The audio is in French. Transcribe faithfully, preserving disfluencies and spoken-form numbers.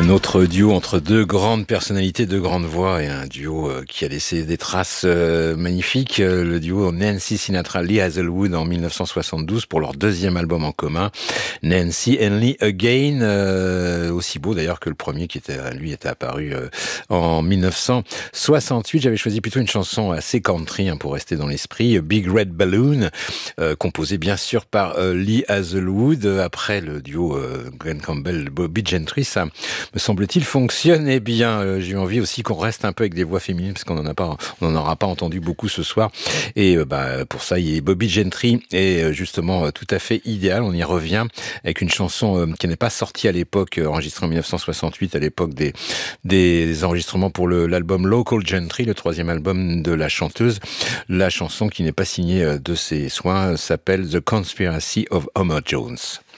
Un autre duo entre deux grandes personnalités, deux grandes voix, et un duo qui a laissé des traces magnifiques. Le duo Nancy Sinatra-Lee Hazelwood en mille neuf cent soixante-douze pour leur deuxième album en commun, Nancy and Lee Again, euh, aussi beau d'ailleurs que le premier qui était, lui, était apparu euh, en mille neuf cent soixante-huit. J'avais choisi plutôt une chanson assez country hein, pour rester dans l'esprit, Big Red Balloon, euh, composée bien sûr par euh, Lee Hazelwood. Après le duo euh, Glenn Campbell, Bobby Gentry, ça me semble-t-il fonctionne bien. Euh, j'ai eu envie aussi qu'on reste un peu avec des voix féminines parce qu'on n'en a pas, on n'en aura pas entendu beaucoup ce soir. Et euh, bah pour ça, il y a Bobby Gentry est justement euh, tout à fait idéal. On y revient avec une chanson euh, qui n'est pas sortie à l'époque, euh, enregistrée en mille neuf cent soixante-huit, à l'époque des des enregistrements pour le, l'album Local Gentry, le troisième album de la chanteuse. La chanson qui n'est pas signée euh, de ses soins s'appelle The Conspiracy of Homer Jones.